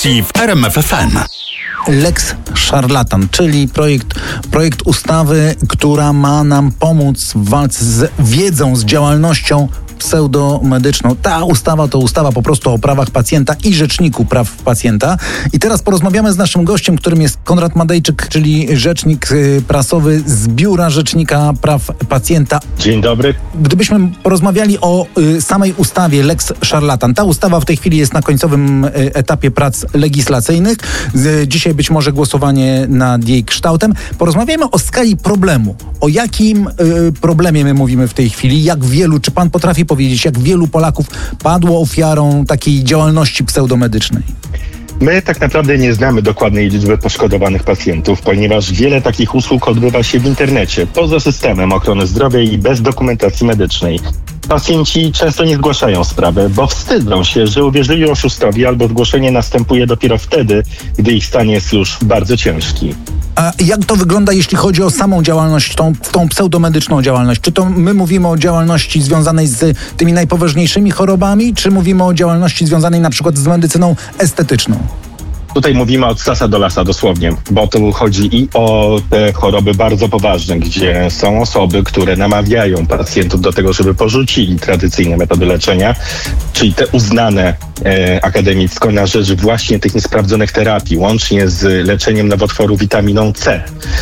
audycji w RMF FM. Lex Szarlatan, czyli projekt ustawy, która ma nam pomóc w walce z wiedzą, z działalnością pseudomedyczną. Ta ustawa to ustawa po prostu o prawach pacjenta i rzeczniku praw pacjenta. I teraz porozmawiamy z naszym gościem, którym jest Konrad Madejczyk, czyli rzecznik prasowy z Biura Rzecznika Praw Pacjenta. Dzień dobry. Gdybyśmy porozmawiali o samej ustawie Lex Szarlatan. Ta ustawa w tej chwili jest na końcowym etapie prac legislacyjnych. Dzisiaj być może głosowanie nad jej kształtem. Porozmawiamy o skali problemu. O jakim problemie my mówimy w tej chwili? Jak wielu, czy pan potrafi powiedzieć, jak wielu Polaków padło ofiarą takiej działalności pseudomedycznej? My tak naprawdę nie znamy dokładnej liczby poszkodowanych pacjentów, ponieważ wiele takich usług odbywa się w internecie, poza systemem ochrony zdrowia i bez dokumentacji medycznej. Pacjenci często nie zgłaszają sprawy, bo wstydzą się, że uwierzyli oszustowi albo zgłoszenie następuje dopiero wtedy, gdy ich stan jest już bardzo ciężki. A jak to wygląda, jeśli chodzi o samą działalność, tą pseudomedyczną działalność? Czy to my mówimy o działalności związanej z tymi najpoważniejszymi chorobami, czy mówimy o działalności związanej na przykład z medycyną estetyczną? Tutaj mówimy od sasa do lasa dosłownie, bo tu chodzi i o te choroby bardzo poważne, gdzie są osoby, które namawiają pacjentów do tego, żeby porzucili tradycyjne metody leczenia, czyli te uznane akademicko na rzecz właśnie tych niesprawdzonych terapii, łącznie z leczeniem nowotworu witaminą C.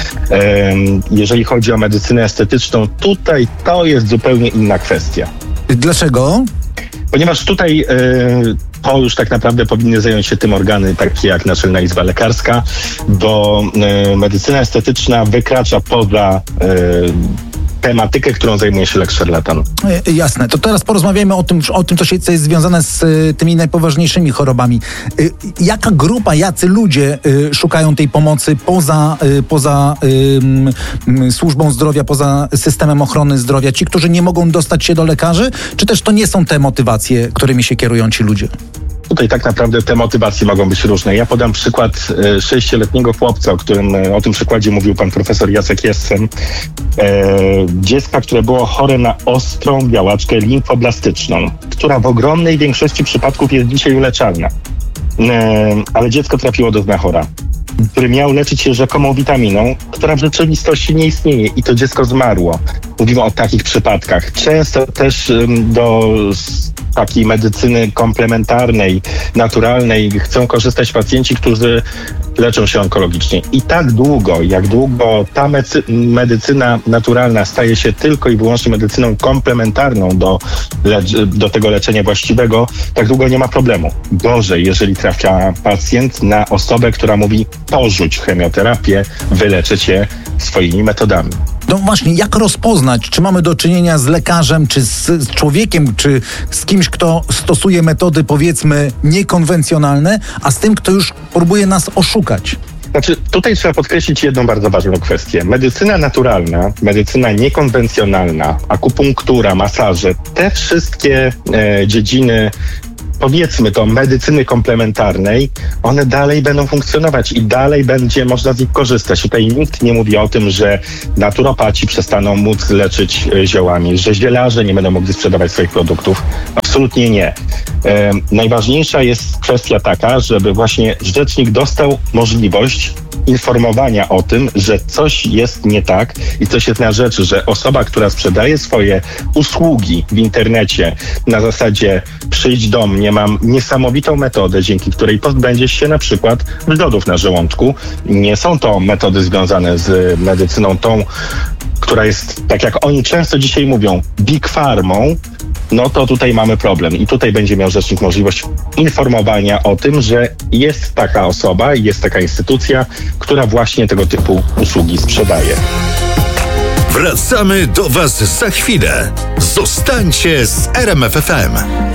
Jeżeli chodzi o medycynę estetyczną, tutaj to jest zupełnie inna kwestia. Dlaczego? Ponieważ tutaj to już tak naprawdę powinny zająć się tym organy takie jak Naczelna Izba Lekarska, bo medycyna estetyczna wykracza poza tematykę, którą zajmuje się Lex Szarlatan. Jasne. To teraz porozmawiajmy o tym, co jest związane z tymi najpoważniejszymi chorobami. Jaka grupa, jacy ludzie szukają tej pomocy poza służbą zdrowia, poza systemem ochrony zdrowia? Ci, którzy nie mogą dostać się do lekarzy? Czy też to nie są te motywacje, którymi się kierują ci ludzie? Tutaj tak naprawdę te motywacje mogą być różne. Ja podam przykład 6-letniego chłopca, o tym przykładzie mówił pan profesor Jacek Jessen. Dziecka, które było chore na ostrą białaczkę limfoblastyczną, która w ogromnej większości przypadków jest dzisiaj uleczalna. Ale dziecko trafiło do znachora, który miał leczyć się rzekomą witaminą, która w rzeczywistości nie istnieje i to dziecko zmarło. Mówimy o takich przypadkach. Często też do takiej medycyny komplementarnej, naturalnej chcą korzystać pacjenci, którzy leczą się onkologicznie. I tak długo, jak długo ta medycyna naturalna staje się tylko i wyłącznie medycyną komplementarną do tego leczenia właściwego, tak długo nie ma problemu. Gorzej, jeżeli trafia pacjent na osobę, która mówi: porzuć chemioterapię, wyleczę cię swoimi metodami. No właśnie, jak rozpoznać, czy mamy do czynienia z lekarzem, czy z człowiekiem, czy z kimś, kto stosuje metody, powiedzmy, niekonwencjonalne, a z tym, kto już próbuje nas oszukać? Znaczy, tutaj trzeba podkreślić jedną bardzo ważną kwestię. Medycyna naturalna, medycyna niekonwencjonalna, akupunktura, masaże, te wszystkie dziedziny, powiedzmy to, medycyny komplementarnej, one dalej będą funkcjonować i dalej będzie można z nich korzystać. Tutaj nikt nie mówi o tym, że naturopaci przestaną móc leczyć ziołami, że zielarze nie będą mogli sprzedawać swoich produktów. Absolutnie nie. Najważniejsza jest kwestia taka, żeby właśnie rzecznik dostał możliwość informowania o tym, że coś jest nie tak i coś jest na rzeczy, że osoba, która sprzedaje swoje usługi w internecie na zasadzie przyjdź do mnie, mam niesamowitą metodę, dzięki której pozbędziesz się na przykład wrzodów na żołądku. Nie są to metody związane z medycyną tą, która jest, tak jak oni często dzisiaj mówią, big pharmą, no to tutaj mamy problem. I tutaj będzie miał rzecznik możliwość informowania o tym, że jest taka osoba, jest taka instytucja, która właśnie tego typu usługi sprzedaje. Wracamy do Was za chwilę. Zostańcie z RMF FM.